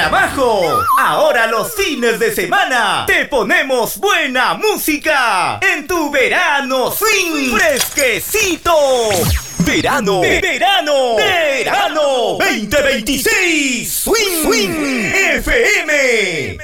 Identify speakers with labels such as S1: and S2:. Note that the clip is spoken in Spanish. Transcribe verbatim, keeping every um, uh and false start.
S1: trabajo. Ahora los fines de semana te ponemos buena música en tu verano swing fresquecito. Verano, verano, verano veinte veintiséis. Swing, swing, F M.